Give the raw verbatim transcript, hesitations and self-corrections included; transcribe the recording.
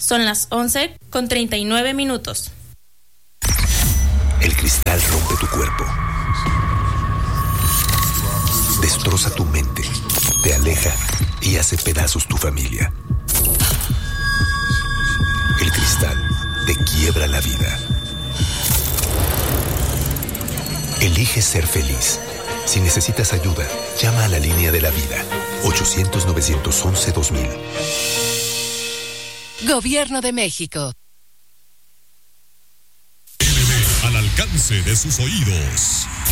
Son las once con treinta y nueve minutos. El cristal rompe tu cuerpo. Destroza tu mente, te aleja y hace pedazos tu familia. El cristal te quiebra la vida. Elige ser feliz. Si necesitas ayuda, llama a la línea de la vida. ochocientos, novecientos once, dos mil. Gobierno de México. Al alcance de sus oídos.